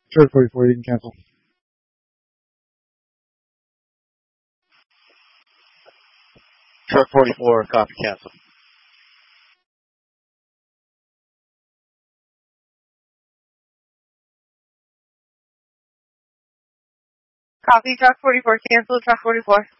Truck 44, you can cancel. Truck 44, copy, cancel. Copy, Truck 44, cancel, Truck 44.